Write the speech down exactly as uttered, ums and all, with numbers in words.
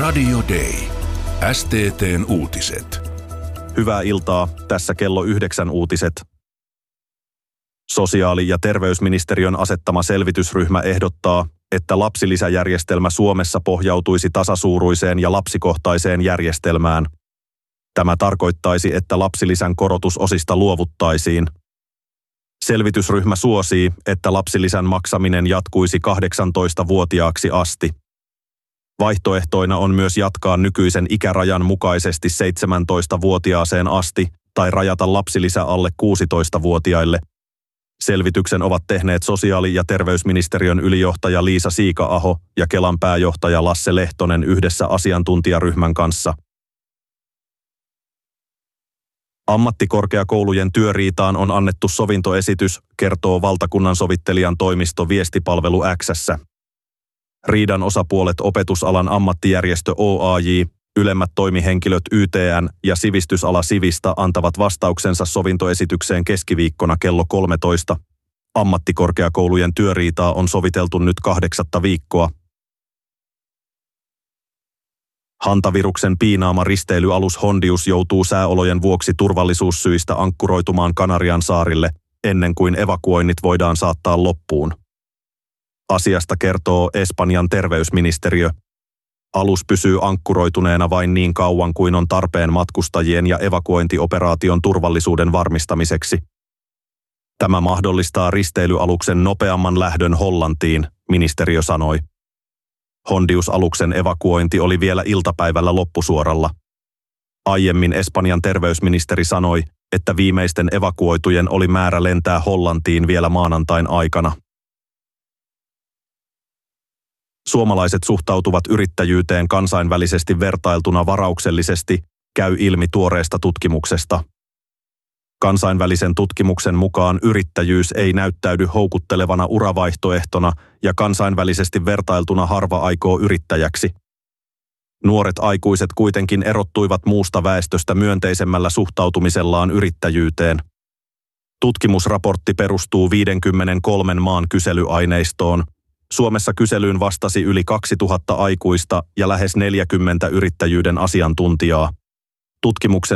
Radio Day. S T T:n uutiset. Hyvää iltaa, tässä kello yhdeksän uutiset. Sosiaali- ja terveysministeriön asettama selvitysryhmä ehdottaa, että lapsilisäjärjestelmä Suomessa pohjautuisi tasasuuruiseen ja lapsikohtaiseen järjestelmään. Tämä tarkoittaisi, että lapsilisän korotusosista luovuttaisiin. Selvitysryhmä suosii, että lapsilisän maksaminen jatkuisi kahdeksantoistavuotiaaksi asti. Vaihtoehtoina on myös jatkaa nykyisen ikärajan mukaisesti seitsemäntoistavuotiaaseen asti tai rajata lapsilisä alle kuusitoistavuotiaille. Selvityksen ovat tehneet sosiaali- ja terveysministeriön ylijohtaja Liisa Siika-aho ja Kelan pääjohtaja Lasse Lehtonen yhdessä asiantuntijaryhmän kanssa. Ammattikorkeakoulujen työriitaan on annettu sovintoesitys, kertoo valtakunnansovittelijan toimisto Viestipalvelu X:ssä. Riidan osapuolet opetusalan ammattijärjestö O A J, ylemmät toimihenkilöt Y T N ja sivistysala Sivista antavat vastauksensa sovintoesitykseen keskiviikkona kello kolmetoista. Ammattikorkeakoulujen työriitaa on soviteltu nyt kahdeksatta viikkoa. Hantaviruksen piinaama risteilyalus Hondius joutuu sääolojen vuoksi turvallisuussyistä ankkuroitumaan Kanarian saarille, ennen kuin evakuoinnit voidaan saattaa loppuun. Asiasta kertoo Espanjan terveysministeriö. Alus pysyy ankkuroituneena vain niin kauan kuin on tarpeen matkustajien ja evakuointioperaation turvallisuuden varmistamiseksi. Tämä mahdollistaa risteilyaluksen nopeamman lähdön Hollantiin, ministeriö sanoi. Hondius-aluksen evakuointi oli vielä iltapäivällä loppusuoralla. Aiemmin Espanjan terveysministeri sanoi, että viimeisten evakuoitujen oli määrä lentää Hollantiin vielä maanantain aikana. Suomalaiset suhtautuvat yrittäjyyteen kansainvälisesti vertailtuna varauksellisesti, käy ilmi tuoreesta tutkimuksesta. Kansainvälisen tutkimuksen mukaan yrittäjyys ei näyttäydy houkuttelevana uravaihtoehtona ja kansainvälisesti vertailtuna harva aikoo yrittäjäksi. Nuoret aikuiset kuitenkin erottuivat muusta väestöstä myönteisemmällä suhtautumisellaan yrittäjyyteen. Tutkimusraportti perustuu viidenkymmenenkolmen maan kyselyaineistoon. Suomessa kyselyyn vastasi yli kaksituhatta aikuista ja lähes neljäkymmentä yrittäjyyden asiantuntijaa. Tutkimuksen